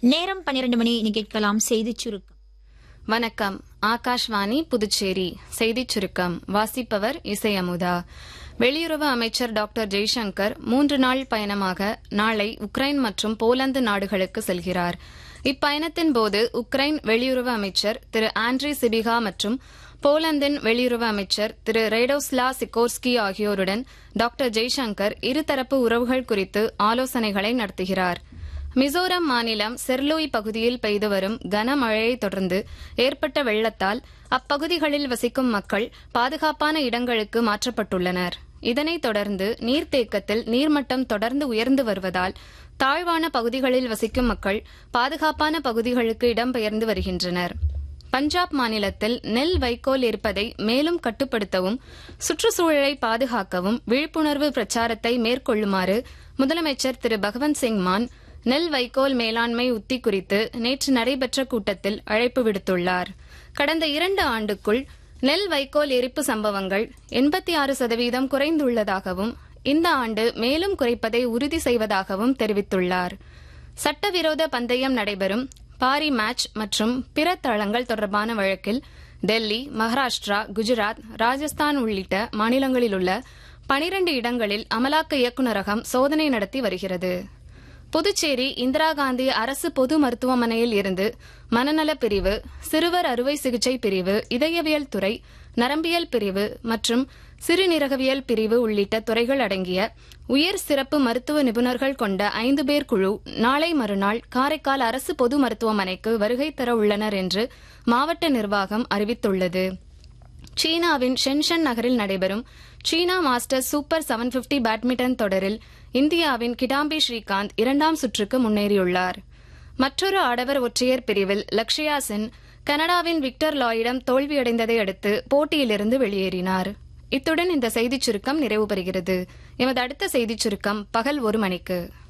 நேரம் 12 மணி. இனி கேட்கலாம் செய்திச் சுருக்கம். வணக்கம். ஆகாஷ்வாணி புதுச்சேரி செய்திச் சுருக்கம் வாசிப்பவர் இசை அமுதா. வெளியுறவு அமைச்சர் டாக்டர் ஜெய்சங்கர் 3 நாள் பயணமாக நாளை உக்ரைன் மற்றும் போலந்து நாடுகளுக்கு செல்கிறார். இப்பயணத்தின் போது உக்ரைன் வெளியுறவு அமைச்சர் திரு ஆண்ட்ரி சிபிகா மற்றும் போலந்தின் வெளியுறவு அமைச்சர் திரு ரேடோஸ்லா சிகோர்ஸ்கி ஆகியோருடன் டாக்டர் ஜெய்சங்கர் இருதரப்பு உறவுகள் குறித்து ஆலோசனைகளை நடத்துகிறார். மிசோரம் மாநிலம் செர்லோய் பகுதியில் பெய்து வரும் கனமழையை தொடர்ந்து ஏற்பட்ட வெள்ளத்தால் அப்பகுதிகளில் வசிக்கும் மக்கள் பாதுகாப்பான இடங்களுக்கு மாற்றப்பட்டுள்ளனர். இதனைத் தொடர்ந்து நீர்த்தேக்கத்தில் நீர்மட்டம் தொடர்ந்து உயர்ந்து வருவதால் தாழ்வான பகுதிகளில் வசிக்கும் மக்கள் பாதுகாப்பான பகுதிகளுக்கு இடம்பெயர்ந்து வருகின்றனர். பஞ்சாப் மாநிலத்தில் நெல் வைக்கோல் இருப்பதை மேலும் கட்டுப்படுத்தவும் சுற்றுச்சூழலை பாதுகாக்கவும் விழிப்புணர்வு பிரச்சாரத்தை மேற்கொள்ளுமாறு முதலமைச்சர் திரு பகவந்த் சிங் மான் நெல் வைக்கோல் மேலாண்மை உத்தி குறித்து நேற்று நடைபெற்ற கூட்டத்தில் அழைப்பு விடுத்துள்ளார். கடந்த 2 ஆண்டுக்குள் நெல் வைக்கோல் எரிப்பு சம்பவங்கள் 86% குறைந்துள்ளதாகவும் இந்த ஆண்டு மேலும் குறைப்பதை உறுதி செய்வதாகவும் தெரிவித்துள்ளார். சட்டவிரோத பந்தயம் நடைபெறும் பாரி மேட்ச் மற்றும் பிற தளங்கள் தொடர்பான வழக்கில் டெல்லி, மகாராஷ்டிரா, குஜராத், ராஜஸ்தான் உள்ளிட்ட மாநிலங்களில் உள்ள 12 இடங்களில் அமலாக்க இயக்குநரகம் சோதனை நடத்தி வருகிறது. புதுச்சேரி இந்திரா காந்தி அரசு பொது மருத்துவமனையில் இருந்து மனநல பிரிவு, சிறுவர் அறுவை சிகிச்சை பிரிவு, இதயவியல் துறை, நரம்பியல் பிரிவு மற்றும் சிறுநீரகவியல் பிரிவு உள்ளிட்ட துறைகள் அடங்கிய உயர் சிறப்பு மருத்துவ நிபுணர்கள் கொண்ட 5 பேர் குழு நாளை மறுநாள் காரைக்கால் அரசு பொது மருத்துவமனைக்கு வருகை தர உள்ளனர் என்று மாவட்ட நிர்வாகம் அறிவித்துள்ளது. சீனாவின் ஷென்ஷன் நகரில் நடைபெறும் சீனா மாஸ்டர்ஸ் சூப்பர் 750 பேட்மிண்டன் தொடரில் இந்தியாவின் கிடாம்பி ஸ்ரீகாந்த் 2ஆம் சுற்றுக்கு முன்னேறியுள்ளார். மற்றொரு ஆடவர் ஒற்றையர் பிரிவில் லக்ஷயா சென் கனடாவின் விக்டர் லாயிடம் தோல்வியடைந்ததை அடுத்து போட்டியிலிருந்து வெளியேறினார். இத்துடன் இந்த செய்திச் சுருக்கம் நிறைவு பெறுகிறது. எமது அடுத்த செய்திச் சுருக்கம் பகல் 1 மணிக்கு.